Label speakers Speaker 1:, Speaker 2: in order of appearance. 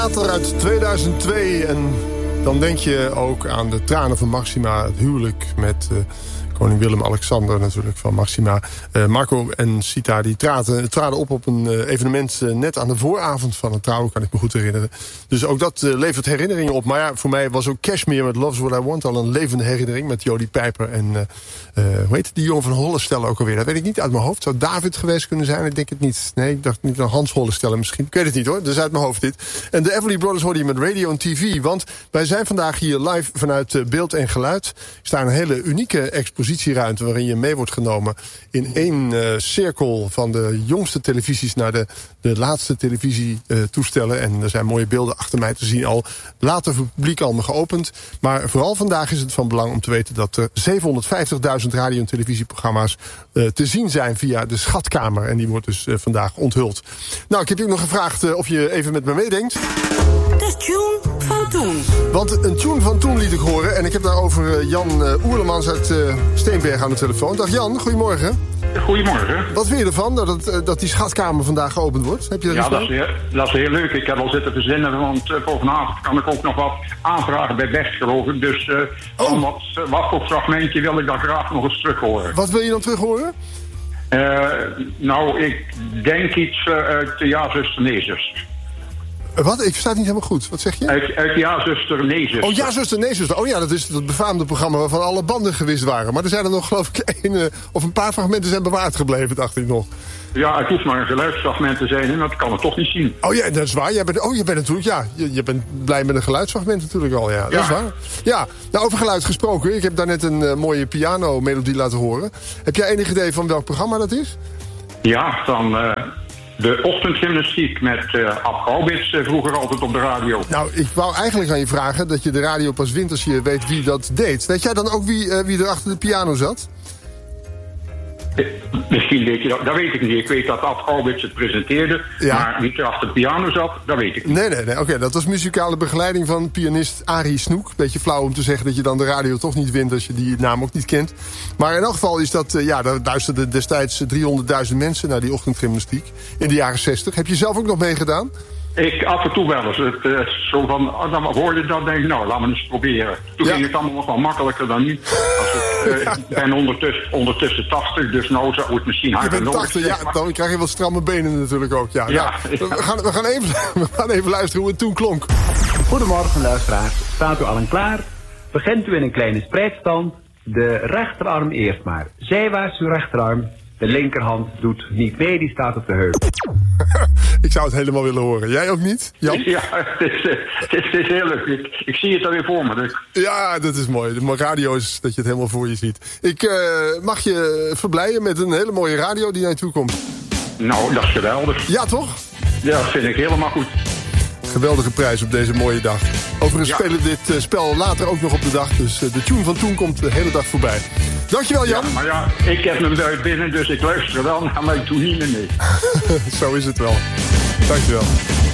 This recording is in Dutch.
Speaker 1: Later uit 2002 en dan denk je ook aan de tranen van Maxima. Het huwelijk met koning Willem-Alexander natuurlijk van Maxima. Marco en Sita die traden op een evenement net aan de vooravond van het trouwen, kan ik me goed herinneren. Dus ook dat levert herinneringen op. Maar ja, voor mij was ook Cashmere met Love's What I Want al een levende herinnering met Jodie Piper en hoe heet die jongen van Hollestelle ook alweer? Dat weet ik niet uit mijn hoofd. Zou David geweest kunnen zijn? Ik denk het niet. Nee, ik dacht niet aan Hans Hollestelle misschien. Ik weet het niet hoor, dus uit mijn hoofd dit. En de Everly Brothers hoorde je met radio en tv. Want wij zijn vandaag hier live vanuit Beeld en Geluid. Er staat een hele unieke expositieruimte waarin je mee wordt genomen in één cirkel van de jongste televisies naar de laatste televisietoestellen. En er zijn mooie beelden achter mij te zien al. Later voor het publiek allemaal geopend. Maar vooral vandaag is het van belang om te weten dat er 750.000 radio- en televisieprogramma's te zien zijn via de Schatkamer. En die wordt dus vandaag onthuld. Nou, ik heb je ook nog gevraagd of je even met me meedenkt.
Speaker 2: De tune van toen.
Speaker 1: Want een tune van toen liet ik horen. En ik heb daarover Jan Oerlemans uit Steenberg aan de telefoon. Dag Jan, goedemorgen.
Speaker 3: Goedemorgen.
Speaker 1: Wat vind je ervan dat die Schatkamer vandaag geopend wordt? Heb je er
Speaker 3: dat is heel leuk. Ik heb al zitten verzinnen, want voor vanavond kan ik ook nog wat aanvragen bij Best, geloof ik. Dus wat voor fragmentje wil ik dan graag nog eens terug horen.
Speaker 1: Wat wil je dan terug horen?
Speaker 3: Nou, ik denk iets uit de Ja, zuster, nee, zus.
Speaker 1: Wat? Ik versta het niet helemaal goed. Wat zeg je?
Speaker 3: Uit Ja, zuster, nee, zus.
Speaker 1: Oh, Ja, zuster, nee, zuster. Oh ja, dat is dat befaamde programma waarvan alle banden gewist waren. Maar er zijn er nog, geloof ik, een paar fragmenten zijn bewaard gebleven, dacht ik nog.
Speaker 3: Ja, het hoeft maar een geluidsfragment te zijn en dat kan het toch niet zien.
Speaker 1: Oh ja, dat is waar. Je bent natuurlijk, ja, je bent blij met een geluidsfragment natuurlijk al, ja. Dat is waar. Ja, nou, over geluid gesproken. Ik heb daarnet een mooie piano-melodie laten horen. Heb jij enig idee van welk programma dat is?
Speaker 3: Ja, van de ochtendgymnastiek met Ab Gaubits vroeger altijd op de radio.
Speaker 1: Nou, ik wou eigenlijk aan je vragen dat je de radio pas wint als je weet wie dat deed. Weet jij dan ook wie er achter de piano zat?
Speaker 3: Misschien weet je dat weet ik niet. Ik weet dat Ab Gaubits het presenteerde, ja. Maar wie er achter de piano zat, dat weet ik niet. Nee.
Speaker 1: Oké, dat was muzikale begeleiding van pianist Arie Snoek. Beetje flauw om te zeggen dat je dan de radio toch niet wint als je die naam ook niet kent. Maar in elk geval is dat, daar luisterden destijds 300.000 mensen naar die ochtendgymnastiek in de jaren 60. Heb je zelf ook nog meegedaan?
Speaker 3: Ik af en toe wel eens. Zo van, dan hoorde je dat, denk ik, nou, laten we eens proberen. Toen ging het allemaal nog wel makkelijker dan nu. Ik ben ondertussen 80, dus nou zou het misschien harder nodig zijn.
Speaker 1: Ja, dan krijg je wel stramme benen natuurlijk ook. Ja. We gaan even luisteren hoe het toen klonk.
Speaker 4: Goedemorgen luisteraars, staat u allen klaar? Begint u in een kleine spreidstand. De rechterarm eerst maar. Zijwaarts uw rechterarm. De linkerhand doet niet mee, die staat op de heup.
Speaker 1: Ik zou het helemaal willen horen. Jij ook niet, Jan?
Speaker 3: Ja, het is heel leuk. Ik zie het alweer voor me. Dus.
Speaker 1: Ja, dat is mooi. De radio is dat je het helemaal voor je ziet. Ik mag je verblijden met een hele mooie radio die naar je toe komt.
Speaker 3: Nou, dat is geweldig.
Speaker 1: Ja, toch?
Speaker 3: Ja, dat vind ik helemaal goed.
Speaker 1: Geweldige prijs op deze mooie dag. Overigens spelen dit spel later ook nog op de dag. Dus de tune van toen komt de hele dag voorbij. Dankjewel, Jan.
Speaker 3: Ja, maar ja, ik heb hem uit binnen, dus ik luister wel naar, maar ik doe niet meer mee.
Speaker 1: Zo is het wel. Dankjewel.